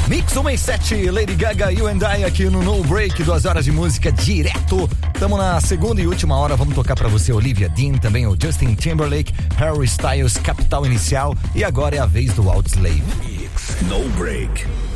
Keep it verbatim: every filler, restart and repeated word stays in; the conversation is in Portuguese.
Mix um e sete, Lady Gaga, You and I aqui no No Break, duas horas de música direto. Estamos na segunda e última hora, vamos tocar pra você Olivia Dean, também o Justin Timberlake, Harry Styles, Capital Inicial, e agora é a vez do Audioslave. Mix No Break.